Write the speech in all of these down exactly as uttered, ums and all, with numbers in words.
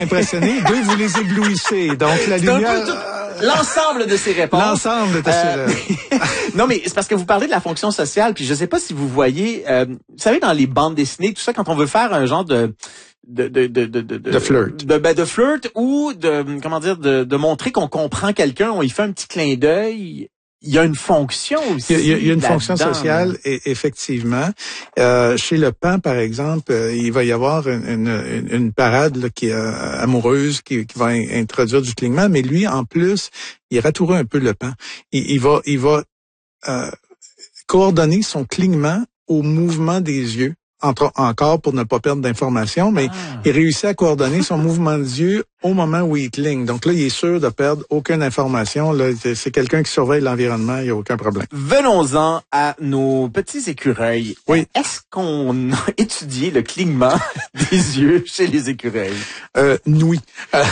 impressionnés. Deux, vous les éblouissez. Donc, la c'est lumière... L'ensemble de ces réponses. L'ensemble de ces euh, Non, mais c'est parce que vous parlez de la fonction sociale, puis je sais pas si vous voyez, euh, vous savez, dans les bandes dessinées, tout ça, quand on veut faire un genre de... De, de, de, de, de, de flirt. De, ben, de flirt ou de, comment dire, de, de montrer qu'on comprend quelqu'un, on y fait un petit clin d'œil. Il y a une fonction aussi. Il y a, il y a une fonction là-dedans. sociale, et, effectivement. Euh, chez Le Pan, par exemple, euh, il va y avoir une, une, une parade là, qui est euh, amoureuse, qui, qui va in- introduire du clignement, mais lui, en plus, il ratoureux un peu Le Pan. Il, il va, il va euh, coordonner son clignement au mouvement des yeux. Entre, encore pour ne pas perdre d'informations, mais ah. il réussit à coordonner son mouvement des yeux au moment où il cligne. Donc là, il est sûr de perdre aucune information. Là, c'est quelqu'un qui surveille l'environnement, il n'y a aucun problème. Venons-en à nos petits écureuils. Oui. Est-ce qu'on a étudié le clignement des yeux chez les écureuils? Euh, oui. Euh,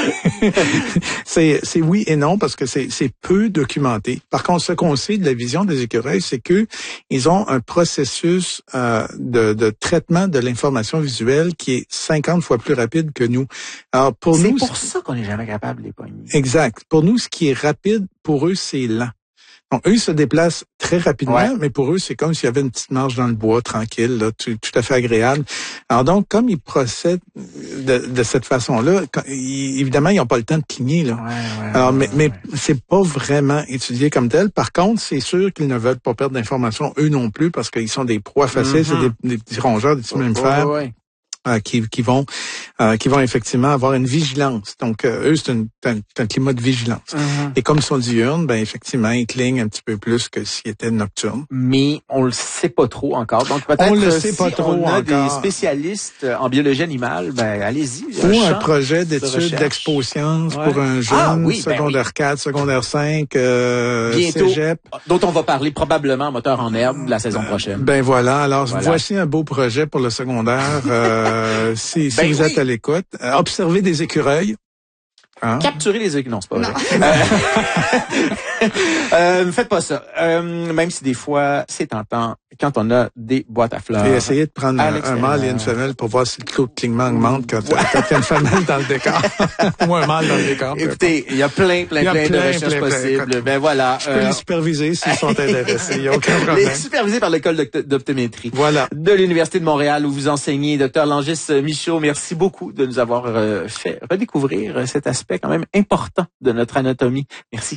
c'est, c'est oui et non parce que c'est, c'est peu documenté. Par contre, ce qu'on sait de la vision des écureuils, c'est que ils ont un processus euh, de, de traitement de l'information visuelle qui est cinquante fois plus rapide que nous. Alors pour c'est nous, pour ça qu'on n'est jamais capable de les pogner. Exact. Pour nous, ce qui est rapide, pour eux, c'est lent. Donc, eux, ils se déplacent très rapidement, ouais. mais pour eux, c'est comme s'il y avait une petite marche dans le bois, tranquille, là, tout, tout à fait agréable. Alors donc, comme ils procèdent de, de cette façon-là, quand, ils, évidemment, ils n'ont pas le temps de cligner. Là. Ouais, ouais, Alors, ouais, mais, ouais. mais c'est pas vraiment étudié comme tel. Par contre, c'est sûr qu'ils ne veulent pas perdre d'informations, eux non plus, parce qu'ils sont des proies faciles, mm-hmm. c'est des, des petits rongeurs, des petits mammifères. Ouais, ouais. Euh, qui, qui vont euh, qui vont effectivement avoir une vigilance. Donc, euh, eux, c'est, une, c'est, un, c'est un climat de vigilance. Mm-hmm. Et comme ils sont diurnes, ben effectivement, ils clignent un petit peu plus que s'ils étaient nocturnes. Mais on le sait pas trop encore. Donc, peut-être on le si sait pas trop on a encore. des spécialistes en biologie animale, ben allez-y. Ou un, un projet d'étude d'expo-sciences ouais. pour un jeune ah, oui, secondaire ben oui. quatre, secondaire cinq, euh, bientôt, cégep. Dont on va parler probablement moteur en herbe la saison prochaine. Ben voilà. Alors, voilà. Voici un beau projet pour le secondaire. Euh, Euh, si, si ben vous oui. êtes à l'écoute, euh, observez des écureuils. Hein? Capturer les écureuils. Non, c'est pas non. vrai. euh, euh, ne faites pas ça. Euh, même si des fois, c'est tentant quand on a des boîtes à fleurs. Et essayez de prendre un, un mâle et une femelle pour voir si le taux de clignement augmente quand, ouais. quand il y a une femelle dans le décor. Ou un mâle dans le décor. Écoutez, il y a plein, plein, plein, plein de recherches plein, possibles. Plein. Ben voilà. Je peux euh, les superviser s'ils sont intéressés. Il n'y a aucun problème. Les supervisés par l'école d'optométrie. Voilà. De l'Université de Montréal où vous enseignez. Docteur Langis Michaud, merci beaucoup de nous avoir euh, fait redécouvrir cet aspect quand même important de notre anatomie. Merci.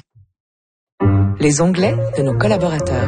Les onglets de nos collaborateurs.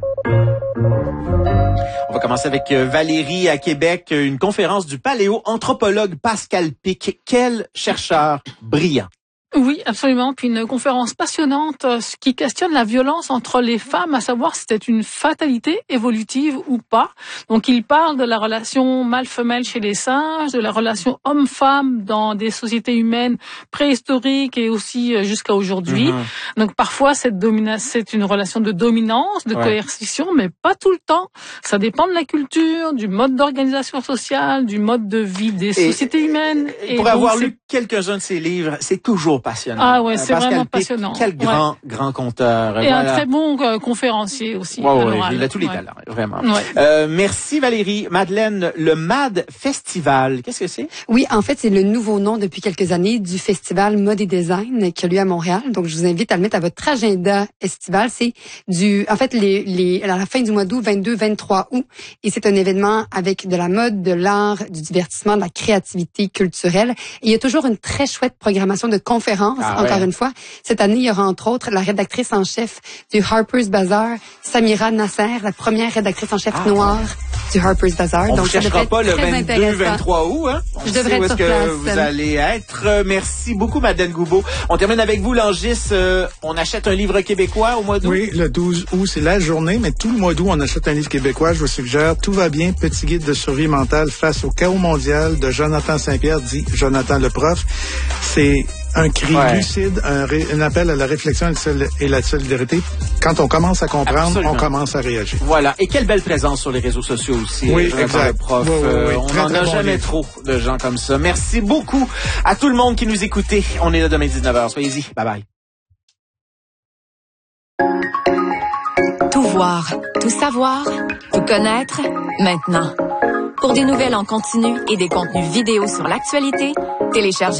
On va commencer avec Valérie à Québec, une conférence du paléoanthropologue Pascal Pic. Quel chercheur brillant. Oui, absolument. Puis une conférence passionnante euh, qui questionne la violence entre les femmes, à savoir si c'était une fatalité évolutive ou pas. Donc, il parle de la relation mâle-femelle chez les singes, de la relation homme-femme dans des sociétés humaines préhistoriques et aussi euh, jusqu'à aujourd'hui. Mm-hmm. Donc, parfois, cette domina- c'est une relation de dominance, de ouais. coercition, mais pas tout le temps. Ça dépend de la culture, du mode d'organisation sociale, du mode de vie des et, sociétés humaines. Et pour donc, avoir lu quelques-uns de ses livres, c'est toujours passionnant. Ah ouais, c'est Pascal vraiment Pic, passionnant. Quel grand, ouais. grand conteur. Et voilà. un très bon euh, conférencier aussi. Ouais, ouais, il a tous les ouais. talents, vraiment. Ouais. Euh, merci Valérie. Madeleine, le M A D Festival, qu'est-ce que c'est? Oui, en fait, c'est le nouveau nom depuis quelques années du festival Mode et Design qui a lieu à Montréal. Donc, je vous invite à le mettre à votre agenda estival. C'est du, en fait, les, les, à la fin du mois d'août, vingt-deux vingt-trois août. Et c'est un événement avec de la mode, de l'art, du divertissement, de la créativité culturelle. Et il y a toujours une très chouette programmation de conférences. Ah, encore ouais. une fois, cette année, il y aura entre autres la rédactrice en chef du Harper's Bazaar, Samira Nasser, la première rédactrice en chef ah, noire du Harper's Bazaar. On Donc, ne cherchera pas le vingt-deux vingt-trois août. Hein? On Je devrais où être est-ce sur que place. Vous allez être. Merci beaucoup, Madeleine Goubeau. On termine avec vous, Langis. Euh, on achète un livre québécois au mois d'août? Oui, le douze août, c'est la journée, mais tout le mois d'août, on achète un livre québécois. Je vous suggère Tout va bien, petit guide de survie mentale face au chaos mondial de Jonathan Saint-Pierre, dit Jonathan le prof. C'est un cri ouais. lucide, un, ré, un appel à la réflexion et la solidarité. Quand on commence à comprendre, Absolument. on commence à réagir. Voilà. Et quelle belle présence sur les réseaux sociaux aussi. Oui, exact. Le prof. Oui, oui, oui. Euh, on n'en a bon jamais livre. trop de gens comme ça. Merci beaucoup à tout le monde qui nous écoutait. On est là demain dix-neuf heures. Soyez-y. Bye bye. Tout voir, tout savoir, tout connaître, maintenant. Pour des nouvelles en continu et des contenus vidéo sur l'actualité, Téléchargez